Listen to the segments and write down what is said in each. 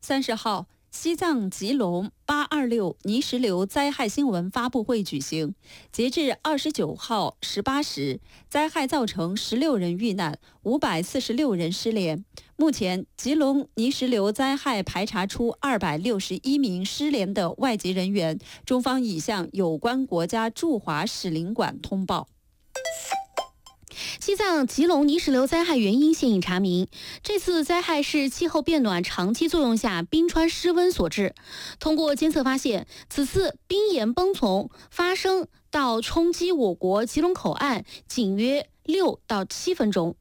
30号，西藏吉隆826泥石流灾害新闻发布会举行。截至29号18时，灾害造成16人遇难，546人失联。目前，吉隆泥石流灾害排查出261名失联的外籍人员，中方已向有关国家驻华使领馆通报。 西藏吉隆泥石流灾害原因现已查明，这次灾害是气候变暖长期作用下冰川失温所致。通过监测发现，此次冰岩崩从发生到冲击我国吉隆口岸仅约6到7分钟。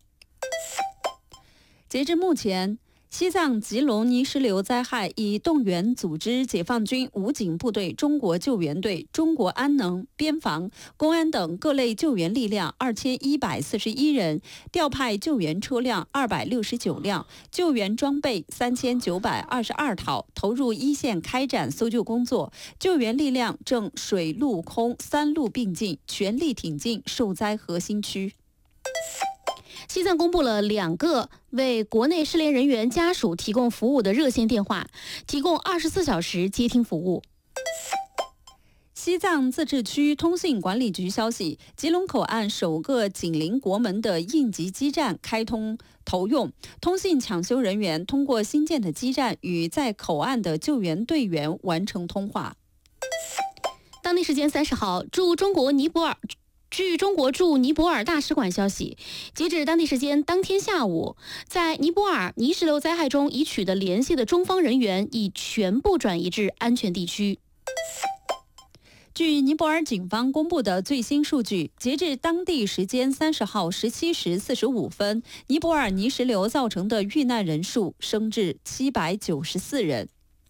截至目前，西藏吉隆泥石流灾害已动员组织解放军武警部队、中国救援队、中国安能、边防、公安等各类救援力量2141人，调派救援车辆269辆，救援装备3922套，投入一线开展搜救工作。救援力量正水陆空3路并进，全力挺进受灾核心区。 西藏公布了2个为国内失联人员家属提供服务的热线电话，提供24小时接听服务。 西藏自治区通信管理局消息，吉隆口岸首个紧邻国门的应急基站开通投用，通信抢修人员通过新建的基站与在口岸的救援队员完成通话。 当地时间30号，据中国驻尼泊尔大使馆消息，截止当地时间当天下午，在尼泊尔泥石流灾害中已取得联系的中方人员已全部转移至安全地区。 据尼泊尔警方公布的最新数据，截至当地时间30号17时45分，尼泊尔泥石流造成的遇难人数升至794人。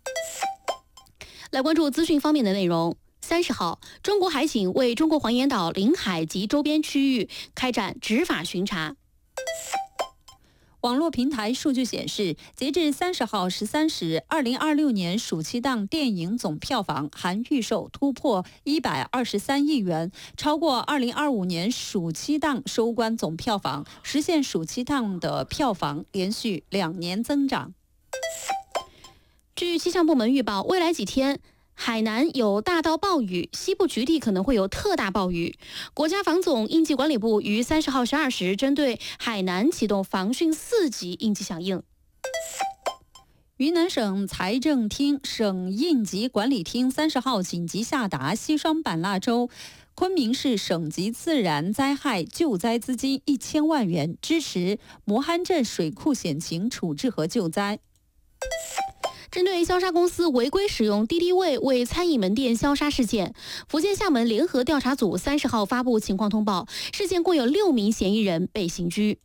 来关注资讯方面的内容。30号，中国海警为中国黄岩岛领海及周边区域开展执法巡查。 网络平台数据显示，截至30号13时，2026年暑期档电影总票房含预售突破123亿元，超过2025年暑期档收官总票房，实现暑期档的票房连续2年增长。 据气象部门预报，未来几天海南有大到暴雨，西部局地可能会有特大暴雨。国家防总应急管理部于30号12时针对海南启动防汛4级应急响应。 云南省财政厅、省应急管理厅30号紧急下达西双版纳州、昆明市省级自然灾害救灾资金1000万元，支持摩憨镇水库险情处置和救灾。 针对消杀公司违规使用滴滴位为餐饮门店消杀事件，福建厦门联合调查组30号发布情况通报，事件共有6名嫌疑人被刑拘。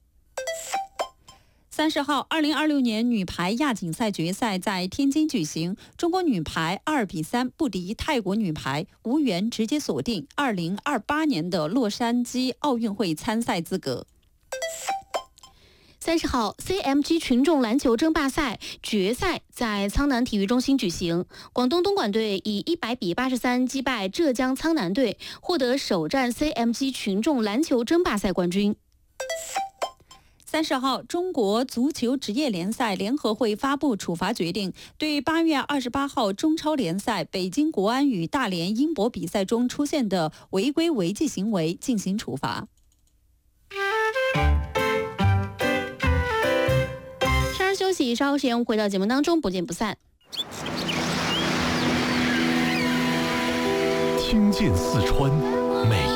30号，2026年女排亚锦赛决赛在天津举行，中国女排2比3不敌泰国女排，无缘直接锁定2028年的洛杉矶奥运会参赛资格。 30号 ，CMG 群众篮球争霸赛决赛在苍南体育中心举行，广东东莞队以100比83击败浙江苍南队，获得首战 CMG 群众篮球争霸赛冠军。 30号，中国足球职业联赛联合会发布处罚决定，对8月28号中超联赛北京国安与大连英博比赛中出现的违规违纪行为进行处罚。 休息，稍后时间回到节目当中，不见不散。 听见四川。